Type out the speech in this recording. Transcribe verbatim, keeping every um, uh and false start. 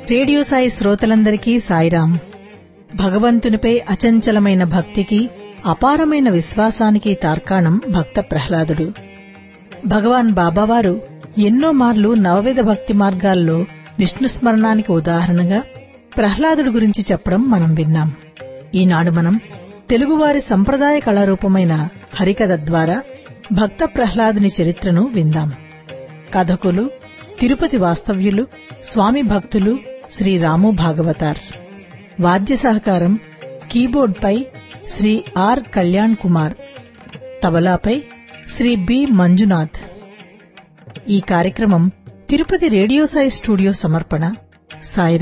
Radio Sai శ్రోతలందరికీ సాయిరాం. భగవంతునిపై అచంచలమైన భక్తికి, అపారమైన విశ్వాసానికి తార్కాణం భక్త ప్రహ్లాదుడు. భగవాన్ బాబావారు ఎన్నో మార్లు నవవిధ భక్తి మార్గాల్లో విష్ణుస్మరణానికి ఉదాహరణగా ప్రహ్లాదుడు గురించి చెప్పడం మనం విన్నాం. ఈనాడు మనం తెలుగువారి సంప్రదాయ కళారూపమైన హరికథ ద్వారా భక్త ప్రహ్లాదుని చరిత్రను విందాం. కథకులు తిరుపతి వాస్తవ్యులు, స్వామి భక్తులు శ్రీ రాము భాగవతార్. వాద్య సహకారం కీబోర్డ్పై శ్రీ ఆర్ కళ్యాణ్ కుమార్, తబలాపై శ్రీ బి మంజునాథ్. ఈ కార్యక్రమం తిరుపతి రేడియో సాయి స్టూడియో సమర్పణ. సాయి